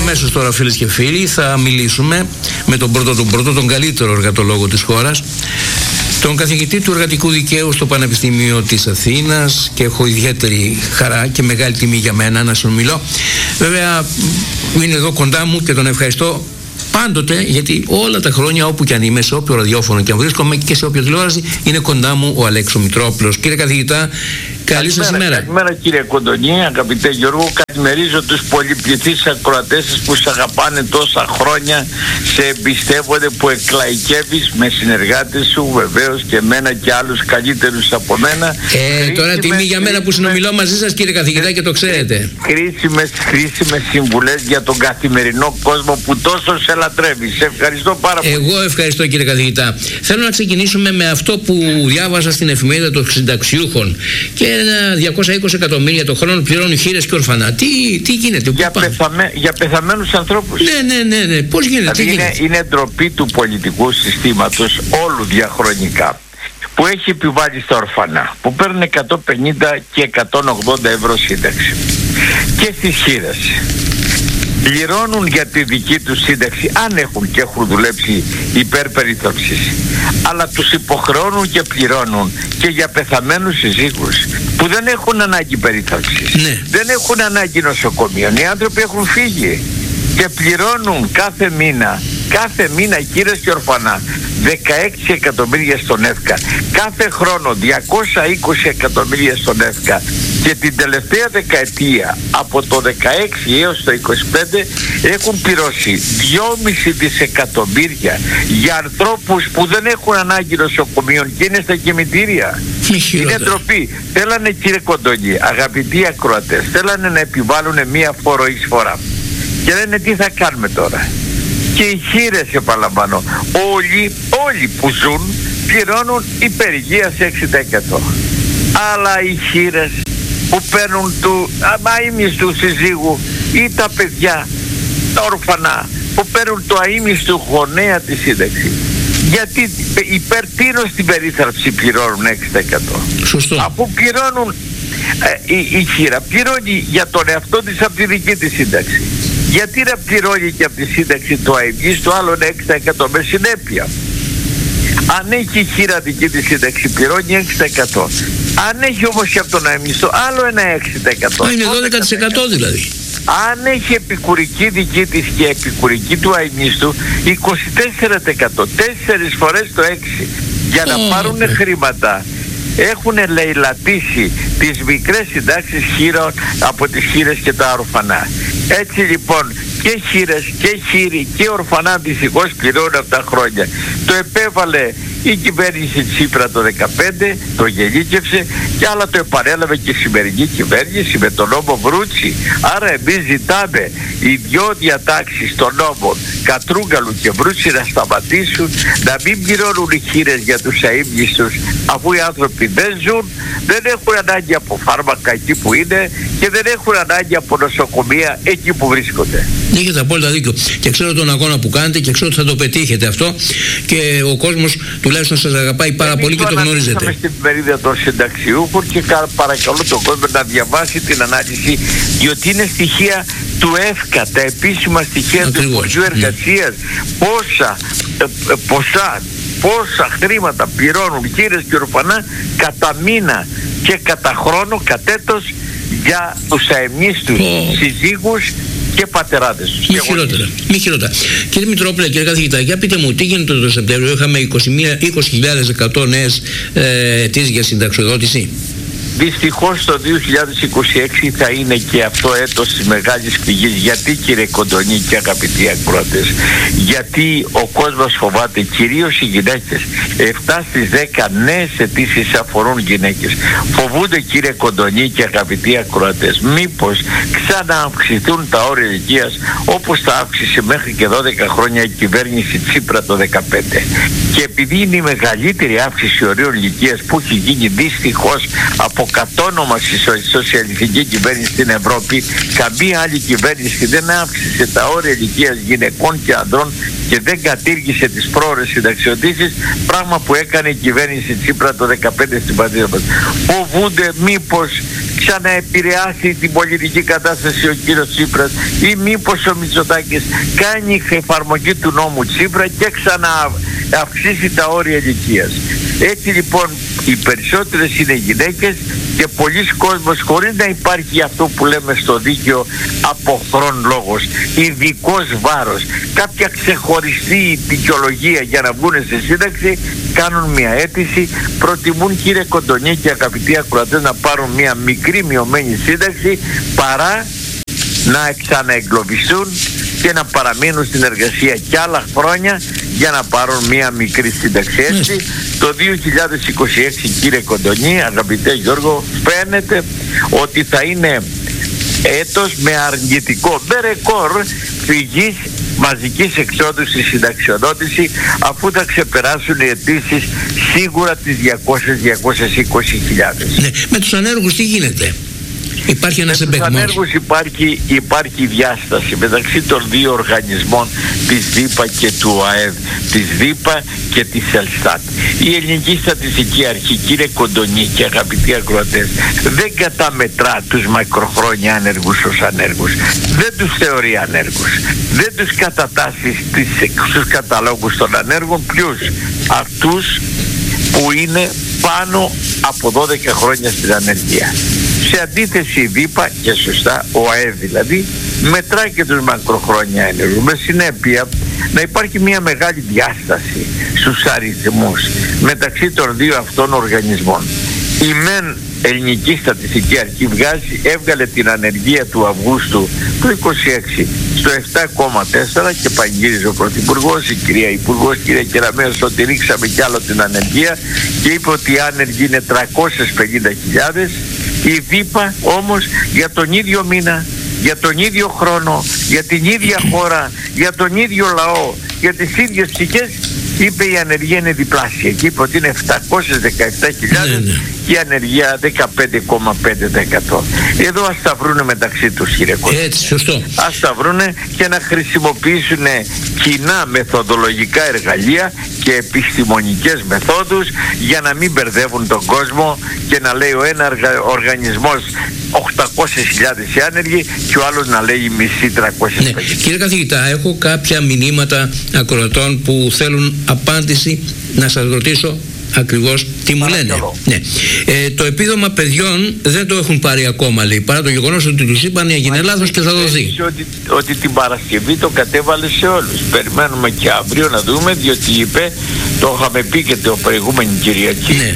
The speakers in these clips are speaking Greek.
αμέσως τώρα, φίλες και φίλοι, θα μιλήσουμε με τον τον καλύτερο εργατολόγο της χώρας, τον καθηγητή του εργατικού δικαίου στο Πανεπιστήμιο της Αθήνας, και έχω ιδιαίτερη χαρά και μεγάλη τιμή για μένα να συνομιλώ. Βέβαια είναι εδώ κοντά μου και τον ευχαριστώ πάντοτε, γιατί όλα τα χρόνια όπου και αν είμαι, σε όποιο ραδιόφωνο και αν βρίσκομαι και σε όποια τηλεόραση, είναι κοντά μου ο Αλέξου Μητρόπουλος. Κύριε καθηγητά, καλή σας ημέρα. Καλημέρα κύριε Κοντονή, αγαπητέ Γιώργο. Καλημερίζω τους πολυπληθείς ακροατές που σε αγαπάνε τόσα χρόνια, σε εμπιστεύονται, που εκλαϊκεύεις με συνεργάτες σου, βεβαίως, και εμένα και άλλους καλύτερους από μένα. Τώρα τιμή για μένα που συνομιλώ μαζί σας, κύριε καθηγητά, και το ξέρετε. Χρήσιμες συμβουλές για τον καθημερινό κόσμο που τόσο σε λατρεύει. Σε ευχαριστώ πάρα πολύ. Εγώ ευχαριστώ, κύριε καθηγητά. Θέλω να ξεκινήσουμε με αυτό που διάβασα στην εφημερίδα των συνταξιούχων. Και 220 εκατομμύρια το χρόνο πληρώνουν χήρες και ορφανά. Τι γίνεται, για πεθαμένους ανθρώπους. Ναι. Πώς γίνεται, δηλαδή είναι ντροπή του πολιτικού συστήματος όλου διαχρονικά, που έχει επιβάλει στα ορφανά, που παίρνουν 150 και 180 ευρώ σύνταξη, και στις χήρες πληρώνουν για τη δική τους σύνταξη, αν έχουν και έχουν δουλέψει υπερπερίτευξης, αλλά τους υποχρεώνουν και πληρώνουν και για πεθαμένους συζύγους που δεν έχουν ανάγκη περίτευξης, δεν έχουν ανάγκη νοσοκομείων. Οι άνθρωποι έχουν φύγει και πληρώνουν κάθε μήνα χήρες και ορφανά 16 εκατομμύρια στον ΕΦΚΑ, κάθε χρόνο 220 εκατομμύρια στον ΕΦΚΑ, και την τελευταία δεκαετία, από το 16 έως το 25, έχουν πληρώσει 2,5 δισεκατομμύρια για ανθρώπους που δεν έχουν ανάγκη νοσοκομείων και είναι στα κημητήρια. Είναι ντροπή. Θέλανε, κύριε Κοντονή, αγαπητοί ακροατές, θέλανε να επιβάλλουν μία φοροεισφορά και λένε τι θα κάνουμε τώρα. Και οι χήρες, επαναλαμβάνω, όλοι που ζουν πληρώνουν υπεργία σε 6%. Αλλά οι χήρες που παίρνουν του αείμνηστου συζύγου ή τα παιδιά, τα ορφανά, που παίρνουν το αείμνηστου γονέα τη σύνταξη, γιατί υπέρ τίνος στην περίθαλψη πληρώνουν 6%. Σωστό. Αφού πληρώνουν, η χήρα πληρώνει για τον εαυτό της από τη δική της σύνταξη. Γιατί να πληρώνει και από τη σύνταξη το αείμνηστο άλλο 6% με συνέπεια? Αν έχει χείρα δική της σύνταξη πληρώνει 6%. Αν έχει όμως και από τον αείμνηστο άλλο ένα 6%. Είναι 12% δηλαδή. Αν έχει επικουρική δική της και επικουρική του αείμνηστου 24%. 4 φορές το 6. Για να πάρουν χρήματα έχουν λαιλατήσει τις μικρές συντάξεις χείρων από τις χήρες και τα ορφανά. Έτσι λοιπόν και χήρες και χείροι και ορφανά δυστυχώς πληρώνουν αυτά τα χρόνια. Το επέβαλε η κυβέρνηση Τσίπρα το 2015, το γενίκευσε, και άλλα το επανέλαβε και η σημερινή κυβέρνηση με τον νόμο Βρούτσι. Άρα εμείς ζητάμε οι δυο διατάξεις των νόμων Κατρούγκαλου και Βρούτσι να σταματήσουν, να μην πληρώνουν οι χήρες για τους αείμνηστους, αφού οι άνθρωποι δεν ζουν, δεν έχουν ανάγκη από φάρμακα εκεί που είναι και δεν έχουν ανάγκη από νοσοκομεία εκεί που βρίσκονται. Έχετε απόλυτα δίκιο. Και ξέρω τον αγώνα που κάνετε και ξέρω ότι θα το πετύχετε αυτό, και ο κόσμος τουλάχιστον σας αγαπάει πάρα πολύ και το γνωρίζετε. Εμείς στην περίοδο των συνταξιούχων και παρακαλώ τον κόσμο να διαβάσει την ανάλυση, διότι είναι στοιχεία του ΕΦΚΑ, τα επίσημα στοιχεία του Υπουργείου Εργασίας. Πόσα χρήματα πληρώνουν χήρες και ορφανά κατά μήνα και κατά χρόνο, κατ' έτος, για τους αειμνήστους συζύγους και πατεράδες τους. Μη χειρότερα. Κύριε Μητρόπουλε, κύριε καθηγητά, για πείτε μου τι γίνεται το Σεπτέμβριο? Είχαμε 20.100 νέες αιτήσεις για συνταξιοδότηση. Δυστυχώς το 2026 θα είναι και αυτό έτος της μεγάλης πληγής. Γιατί, κύριε Κοντονή και αγαπητοί ακροατές? Γιατί ο κόσμος φοβάται, κυρίως οι γυναίκες. 7 στις 10 νέες αιτήσεις αφορούν γυναίκες. Φοβούνται, κύριε Κοντονή και αγαπητοί ακροατές, μήπως ξανααυξηθούν τα όρια ηλικίας όπως τα αύξησε μέχρι και 12 χρόνια η κυβέρνηση Τσίπρα το 2015. Και επειδή είναι η μεγαλύτερη αύξηση ορίων ηλικίας που έχει γίνει δυστυχώς από κατόνομα στη σοσιαλιστική κυβέρνηση στην Ευρώπη, καμία άλλη κυβέρνηση δεν αύξησε τα όρια ηλικίας γυναικών και ανδρών και δεν κατήργησε τις πρόορες συνταξιοδοτήσεις, πράγμα που έκανε η κυβέρνηση Τσίπρα το 2015 στην πατρίδα μας. Φοβούνται μήπως ξαναεπηρεάσει την πολιτική κατάσταση ο κύριος Τσίπρας, ή μήπως ο Μητσοτάκης κάνει εφαρμογή του νόμου Τσίπρα και ξανααυξήσει τα όρια ηλικίας. Έτσι λοιπόν οι περισσότερες είναι γυναίκες και πολλοί κόσμος, χωρίς να υπάρχει αυτό που λέμε στο δίκαιο αποχρόν λόγος, ειδικός βάρος, κάποια ξεχωριστή δικαιολογία για να βγουν σε σύνταξη, κάνουν μια αίτηση, προτιμούν, κύριε Κοντονή και αγαπητοί ακροατές, να πάρουν μια μικρή μειωμένη σύνταξη παρά να ξαναεγκλωβιστούν και να παραμείνουν στην εργασία κι άλλα χρόνια για να πάρουν μια μικρή σύνταξη. Έτσι το 2026, κύριε Κοντονή, αγαπητέ Γιώργο, φαίνεται ότι θα είναι έτος με αρνητικό, με ρεκόρ φυγής μαζικής εξόδου στη συνταξιοδότηση, αφού θα ξεπεράσουν οι αιτήσεις σίγουρα τις 200-220.000. Ναι. Με τους ανέργους τι γίνεται? Υπάρχει ένας εμπεγμός. Με τους ανέργους υπάρχει διάσταση μεταξύ των δύο οργανισμών, της ΔΥΠΑ και του ΟΑΕΔ, της ΔΥΠΑ και της Ελστάτ. Η Ελληνική Στατιστική Αρχή, κύριε Κοντονή και αγαπητοί ακροατές, δεν καταμετρά τους μακροχρόνια ανέργους ως ανέργους. Δεν τους θεωρεί ανέργους. Δεν τους κατατάσσει στους καταλόγους των ανέργων. Ποιους? Αυτούς που είναι πάνω από 12 χρόνια στην ανεργία. Σε αντίθεση η ΔΥΠΑ, και σωστά ο ΑΕΔ δηλαδή, μετράει και τους μακροχρόνια ένεργους, με συνέπεια να υπάρχει μια μεγάλη διάσταση στους αριθμούς μεταξύ των δύο αυτών οργανισμών. Η ΜΕΝ Ελληνική Στατιστική Αρχή έβγαλε την ανεργία του Αυγούστου του 26 στο 7,4 και πανηγύριζε ο Πρωθυπουργός, η κυρία Υπουργός, κυρία Κεραμέως, ότι ρίξαμε κι άλλο την ανεργία, και είπε ότι οι άνεργοι είναι 350.000. Η ΔΥΠΑ όμως για τον ίδιο μήνα, για τον ίδιο χρόνο, για την ίδια χώρα, για τον ίδιο λαό, για τις ίδιες ψυχές, είπε η ανεργία είναι διπλάσια, και είπε ότι είναι 717.000 και η ανεργία 15,5%. Εδώ ας τα βρούνε μεταξύ τους, κύριε Κώστα. Έτσι, σωστό. Ας τα βρούνε και να χρησιμοποιήσουν κοινά μεθοδολογικά εργαλεία και επιστημονικές μεθόδους για να μην μπερδεύουν τον κόσμο και να λέει ο ένα οργανισμός 800.000 άνεργοι και ο άλλος να λέει μισή 350. Ναι. Κύριε καθηγητά, έχω κάποια μηνύματα ακροατών που θέλουν απάντηση. Να σας ρωτήσω ακριβώς τι μου λένε. Ναι. Το επίδομα παιδιών δεν το έχουν πάρει ακόμα, λέει, παρά το γεγονός ότι τους είπαν έγινε λάθος και θα δοθεί. Ότι την Παρασκευή το κατέβαλε σε όλους. Περιμένουμε και αύριο να δούμε, διότι είπε, το είχαμε πει και το προηγούμενη Κυριακή, ναι,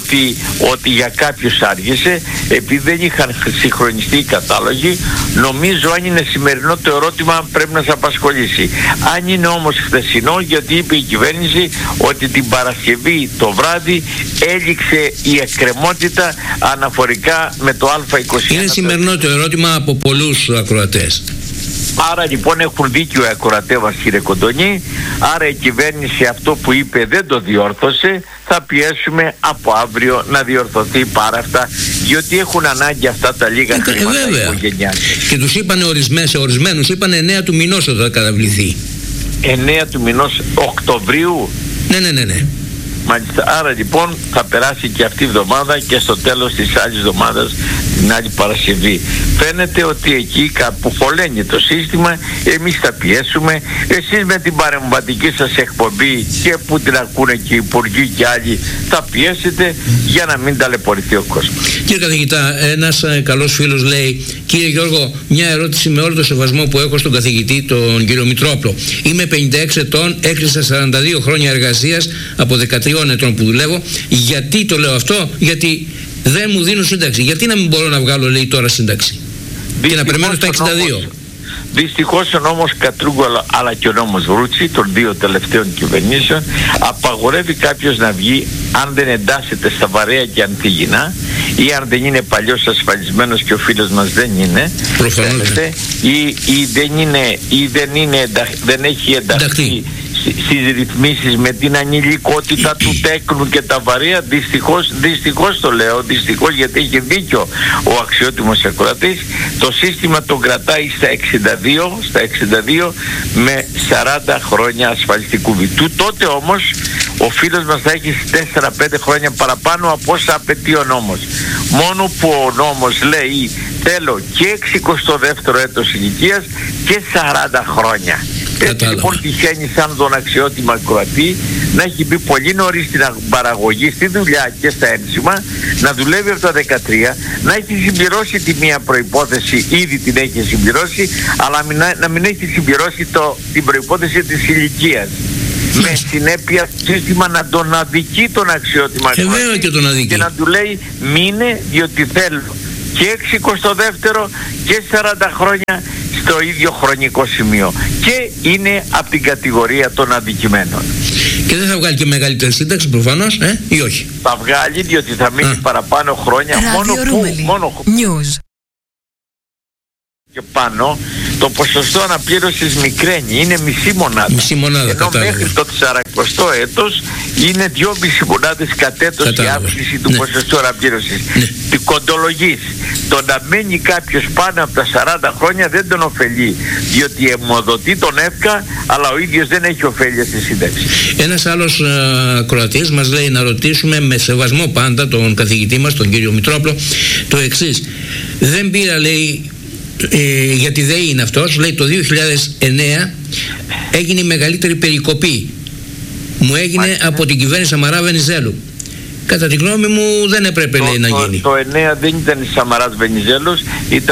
ότι για κάποιους άργησε επειδή δεν είχαν συγχρονιστεί οι κατάλογοι. Νομίζω αν είναι σημερινό το ερώτημα πρέπει να σας απασχολήσει. Αν είναι όμως χθεσινό, γιατί είπε η κυβέρνηση ότι την Παρασκευή το βράδυ έληξε η εκκρεμότητα αναφορικά με το Α21. Είναι σημερινό το ερώτημα από πολλούς ακροατές. Άρα λοιπόν έχουν δίκιο οι ακροατές, κύριε Κοντονή. Άρα η κυβέρνηση αυτό που είπε δεν το διόρθωσε. Θα πιέσουμε από αύριο να διορθωθεί πάρα αυτά, διότι έχουν ανάγκη αυτά τα λίγα χρήματα οικογενειάκια. Και τους είπανε σε ορισμένους είπανε 9 του μηνός ότι θα καταβληθεί. 9 του μηνός Οκτωβρίου. Ναι. Μάλιστα. Άρα λοιπόν θα περάσει και αυτή η εβδομάδα και στο τέλος της άλλης εβδομάδας, την άλλη Παρασκευή. Φαίνεται ότι εκεί που χωλένει το σύστημα, εμείς θα πιέσουμε. Εσείς με την παρεμβατική σας εκπομπή και που την ακούνε και οι υπουργοί και άλλοι, θα πιέσετε για να μην ταλαιπωρηθεί ο κόσμος. Κύριε καθηγητά, ένας καλός φίλος λέει: κύριε Γιώργο, μια ερώτηση με όλο το σεβασμό που έχω στον καθηγητή, τον κύριο Μητρόπλο. Είμαι 56 ετών, έκλεισα 42 χρόνια εργασίας από 13 ετών που δουλεύω. Γιατί το λέω αυτό? Γιατί δεν μου δίνουν σύνταξη. Γιατί να μην μπορώ να βγάλω, λέει, τώρα σύνταξη και να περιμένω στα 62? Δυστυχώς ο νόμος Κατρούγκου αλλά και ο νόμος Βρούτσι των δύο τελευταίων κυβερνήσεων απαγορεύει κάποιος να βγει αν δεν εντάσσεται στα βαρέα και ανθυγινά, ή αν δεν είναι παλιός ασφαλισμένος, και ο φίλος μας δεν είναι, ή δεν έχει ενταχθεί στις ρυθμίσεις με την ανηλικότητα του τέκνου και τα βαρέα. Δυστυχώς το λέω, δυστυχώς, γιατί έχει δίκιο ο αξιότιμος ακροατής. Το σύστημα τον κρατάει στα 62 με 40 χρόνια ασφαλιστικού βιτού. Τότε όμως ο φίλος μας θα έχει 4-5 χρόνια παραπάνω από όσα απαιτεί ο νόμος. Μόνο που ο νόμος λέει θέλω και 62ο έτος ηλικίας και 40 χρόνια. Έτσι λοιπόν τυχαίνει σαν τον αξιότιμο ακροατή να έχει μπει πολύ νωρίς στην παραγωγή, στη δουλειά και στα ένσημα, να δουλεύει από τα 13, να έχει συμπληρώσει τη μία προϋπόθεση, ήδη την έχει συμπληρώσει, αλλά να μην έχει συμπληρώσει την προϋπόθεση της ηλικίας. Με συνέπεια το σύστημα να τον αδικεί τον αξιότιμο ακροατή και να του λέει μείνε διότι θέλω και 62ο και 40 χρόνια στο ίδιο χρονικό σημείο, και είναι από την κατηγορία των αδικημένων. Και δεν θα βγάλει και μεγαλύτερη σύνταξη προφανώς, ή όχι? Θα βγάλει, διότι θα μείνει παραπάνω χρόνια, μόνο και πάνω το ποσοστό αναπλήρωσης μικραίνει, είναι μισή μονάδα. Ενώ μέχρι το 40ο έτος είναι 2,5 μονάδες κατ' έτος η αύξηση του ποσοστού αναπλήρωσης. Την κοντολογής. Το να μένει κάποιος πάνω από τα 40 χρόνια δεν τον ωφελεί, διότι αιμοδοτεί τον ΕΦΚΑ, αλλά ο ίδιος δεν έχει ωφέλεια στη σύνταξη. Ένας άλλος ακροατής μας λέει να ρωτήσουμε με σεβασμό πάντα τον καθηγητή μας, τον κύριο Μητρόπλο, το εξής. Δεν πήρα, λέει, γιατί δεν είναι αυτός, λέει το 2009 έγινε η μεγαλύτερη περικοπή, μου έγινε από την κυβέρνηση Σαμαρά Βενιζέλου. Κατά τη γνώμη μου δεν έπρεπε, λέει, να γίνει. Το 9 δεν ήταν Σαμαράς Βενιζέλος,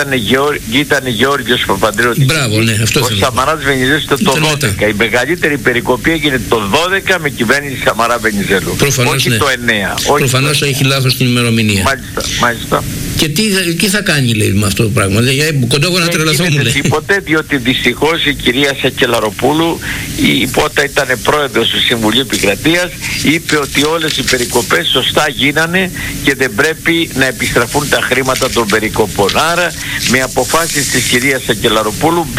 ήταν Γεώργιος Παπανδρέου. Μπράβο, ναι, αυτό ο Σαμαράς Βενιζέλος ήταν το 12. Η μεγαλύτερη περικοπή έγινε το 12 με κυβέρνηση Σαμαρά Βενιζέλου. Προφανώς, όχι το 9. Προφανώς έχει λάθος την ημερομηνία. Μάλιστα. Και τι θα κάνει, λέει, με αυτό το πράγμα? Κοντεύω να τρελαθώ, μου λέει. Δεν τίποτε, διότι δυστυχώς η κυρία Σακελαροπούλου, όταν ήταν πρόεδρος του Συμβουλίου Επικρατείας, είπε ότι όλες οι περικοπές σωστά γίνανε και δεν πρέπει να επιστραφούν τα χρήματα των περικοπών. Άρα με αποφάσεις της κυρίας Σακελαροπούλου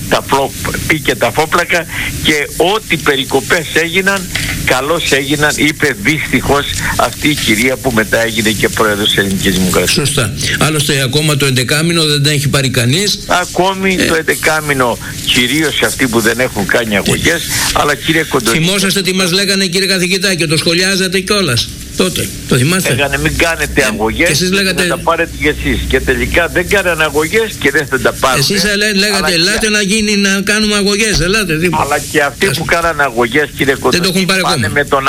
μπήκε τα φόπλακα και ό,τι περικοπές έγιναν, καλώς έγιναν, είπε δυστυχώς αυτή η κυρία που μετά έγινε και πρόεδρος της Ελληνικής Δημοκρατίας. Σωστά. Άλλωστε ακόμα το 11μήνο δεν τα έχει πάρει κανείς. Ακόμη το 11μήνο, κυρίως αυτοί που δεν έχουν κάνει αγωγές, αλλά κύριε Κοντονή... Θυμόσαστε τι μας λέγανε, κύριε καθηγητά, και το σχολιάζατε κιόλας τότε? Το θυμάστε? Λέγανε μην κάνετε αγωγές και εσείς λέγατε... θα τα πάρετε κι εσείς. Και τελικά δεν κάνανε αγωγές και δεν θα τα πάρουν. Εσείς λέγατε ελάτε να κάνουμε αγωγές, ελάτε. Αλλά και αυτοί που κάνανε αγωγές, κύριε Κοντονή, πάνε με τον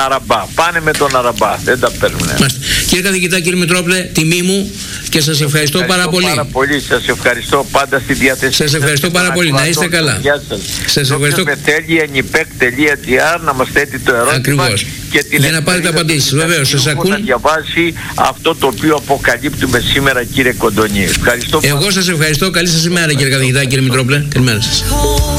Αραμπά. Δεν τα παίρνουν. Κύριε καθηγητά, κύριε Μητρόπλε, τιμή μου και σας ευχαριστώ πάρα πολύ. Σας ευχαριστώ, πάντα στη διάθεση. Σας ευχαριστώ πάρα πολύ. Να είστε καλά. Γεια σας. Σας ευχαριστώ. Με θέλει enipec.gr να μας θέτει το ερώτημα. Ακριβώς. Για να πάρετε απαντήσεις. Βεβαίως, σας ακούν. Να διαβάσει αυτό το οποίο αποκαλύπτουμε σήμερα, κύριε Κοντονή. Ευχαριστώ. Εγώ σας ευχαριστώ. Καλή σας ημέρα, κύριε καθηγητά, κύριε Μητρόπλε. Καλημέρα σας.